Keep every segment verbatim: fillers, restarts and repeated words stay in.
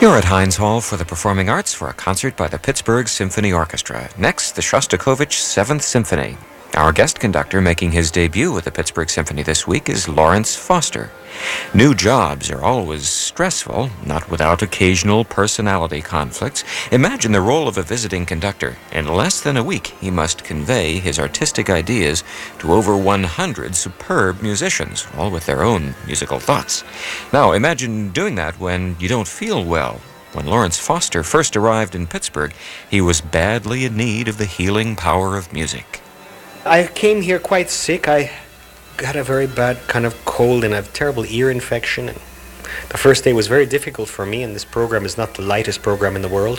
You're at Heinz Hall for the Performing Arts for a concert by the Pittsburgh Symphony Orchestra. Next, the Shostakovich Seventh Symphony. Our guest conductor making his debut with the Pittsburgh Symphony this week is Lawrence Foster. New jobs are always stressful, not without occasional personality conflicts. Imagine the role of a visiting conductor. In less than a week, he must convey his artistic ideas to over one hundred superb musicians, all with their own musical thoughts. Now, imagine doing that when you don't feel well. When Lawrence Foster first arrived in Pittsburgh, he was badly in need of the healing power of music. I came here quite sick. I got a very bad kind of cold and a terrible ear infection. And the first day was very difficult for me, and this program is not the lightest program in the world.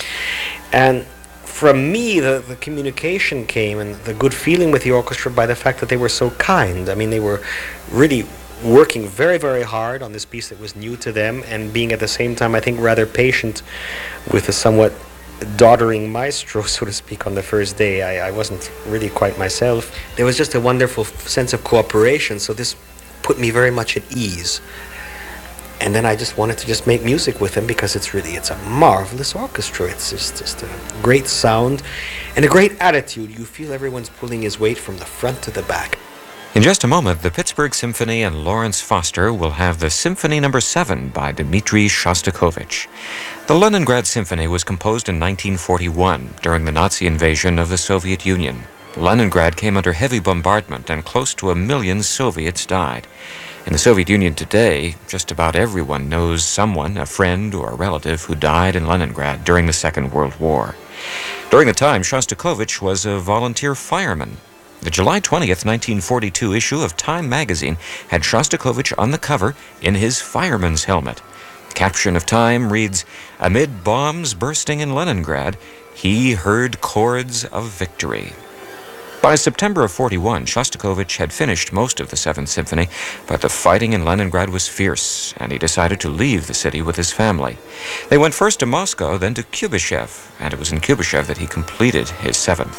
And from me, the, the communication came and the good feeling with the orchestra by the fact that they were so kind. I mean, they were really working very, very hard on this piece that was new to them, and being at the same time, I think, rather patient with a somewhat doddering maestro, so to speak, on the first day. I, I wasn't really quite myself. There was just a wonderful f- sense of cooperation, so this put me very much at ease. And then I just wanted to just make music with them, because it's really, it's a marvelous orchestra. It's just, just a great sound and a great attitude. You feel everyone's pulling his weight from the front to the back. In just a moment, the Pittsburgh Symphony and Lawrence Foster will have the Symphony Number seven by Dmitri Shostakovich. The Leningrad Symphony was composed in nineteen forty-one during the Nazi invasion of the Soviet Union. Leningrad came under heavy bombardment and close to a million Soviets died. In the Soviet Union today, just about everyone knows someone, a friend or a relative, who died in Leningrad during the Second World War. During the time, Shostakovich was a volunteer fireman. The July twentieth, nineteen forty-two issue of Time magazine had Shostakovich on the cover in his fireman's helmet. The caption of Time reads, "Amid bombs bursting in Leningrad, he heard chords of victory." By September of forty-one, Shostakovich had finished most of the Seventh Symphony, but the fighting in Leningrad was fierce, and he decided to leave the city with his family. They went first to Moscow, then to Kubyshev, and it was in Kubyshev that he completed his Seventh.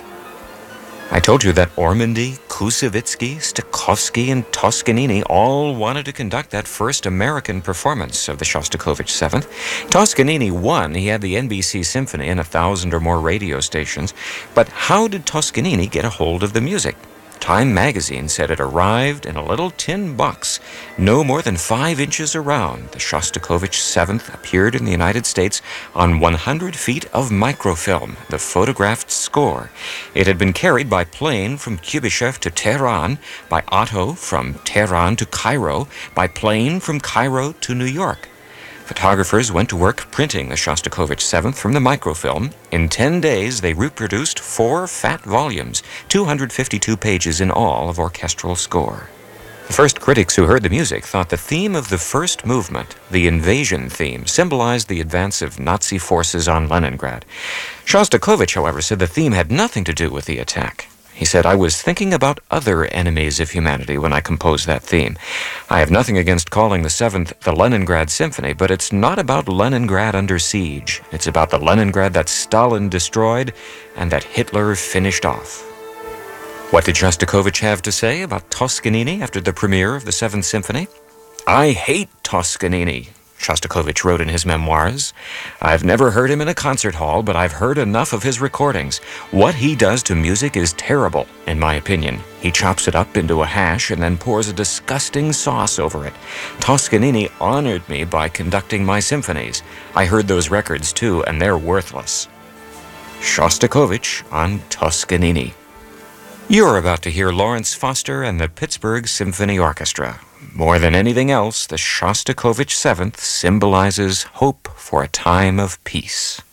I told you that Ormandy, Koussevitzky, Stokowski, and Toscanini all wanted to conduct that first American performance of the Shostakovich Seventh. Toscanini won. He had the N B C Symphony and a thousand or more radio stations. But how did Toscanini get a hold of the music? Time magazine said it arrived in a little tin box, no more than five inches around. The Shostakovich Seventh appeared in the United States on one hundred feet of microfilm, the photographed score. It had been carried by plane from Kubyshev to Tehran, by auto from Tehran to Cairo, by plane from Cairo to New York. Photographers went to work printing the Shostakovich Seventh from the microfilm. In ten days, they reproduced four fat volumes, two hundred fifty-two pages in all of orchestral score. The first critics who heard the music thought the theme of the first movement, the invasion theme, symbolized the advance of Nazi forces on Leningrad. Shostakovich, however, said the theme had nothing to do with the attack. He said, "I was thinking about other enemies of humanity when I composed that theme. I have nothing against calling the Seventh the Leningrad Symphony, but it's not about Leningrad under siege. It's about the Leningrad that Stalin destroyed and that Hitler finished off." What did Shostakovich have to say about Toscanini after the premiere of the Seventh Symphony? "I hate Toscanini," Shostakovich wrote in his memoirs. "I've never heard him in a concert hall, but I've heard enough of his recordings. What he does to music is terrible, in my opinion. He chops it up into a hash and then pours a disgusting sauce over it. Toscanini honored me by conducting my symphonies. I heard those records too, and they're worthless." Shostakovich on Toscanini. You're about to hear Lawrence Foster and the Pittsburgh Symphony Orchestra. More than anything else, the Shostakovich Seventh symbolizes hope for a time of peace.